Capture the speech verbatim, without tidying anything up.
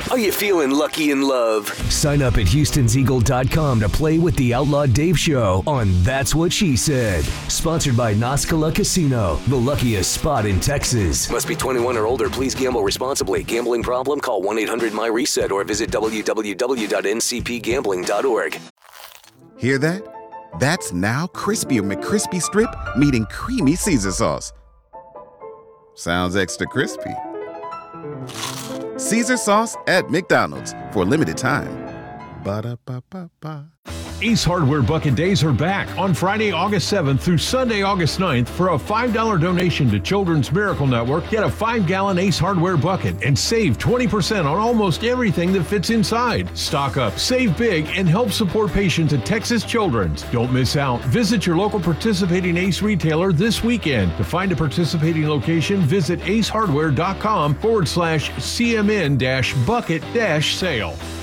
Are you feeling lucky in love? Sign up at Houstons Eagle dot com to play with the Outlaw Dave Show on That's What She Said. Sponsored by Nascala Casino, the luckiest spot in Texas. Must be twenty-one or older. Please gamble responsibly. Gambling problem? Call one eight hundred M Y reset or visit w w w dot n c p gambling dot org. Hear that? That's now Crispy McCrispy Strip meeting Creamy Caesar Sauce. Sounds extra crispy. Caesar Sauce at McDonald's for a limited time. Ba-da-ba-ba-ba. Ace Hardware Bucket Days are back on Friday, August seventh through Sunday, August ninth. For a five dollar donation to Children's Miracle Network, get a five gallon Ace Hardware bucket and save twenty percent on almost everything that fits inside. Stock up, save big, and help support patients at Texas Children's. Don't miss out. Visit your local participating Ace retailer this weekend. To find a participating location, visit acehardware.com forward slash CMN dash bucket dash sale.